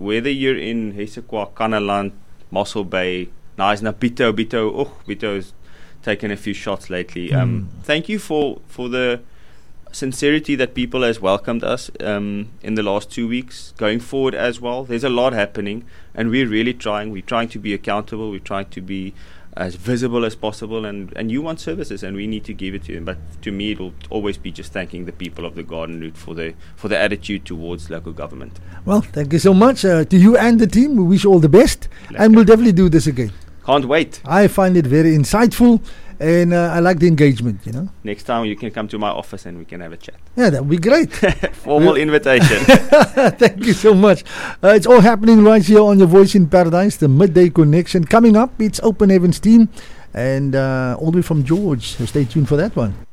whether you're in Hesekwa, Kanaland, Mossel Bay, nice na Bito's taken a few shots lately. Thank you for the sincerity that people has welcomed us in the last 2 weeks. Going forward as well, there's a lot happening, and we're really trying. We're trying to be accountable. We're trying to be as visible as possible, and you want services, and we need to give it to them. But to me, it will always be just thanking the people of the Garden Route for the attitude towards local government. Well, thank you so much to you and the team. We wish you all the best, and we'll definitely do this again. Can't wait. I find it very insightful, and I like the engagement, Next time you can come to my office and we can have a chat. Yeah, that would be great. Formal invitation. Thank you so much. It's all happening right here on your Voice in Paradise, the Midday Connection. Coming up, it's Open Heavens team, and all the way from George. So stay tuned for that one.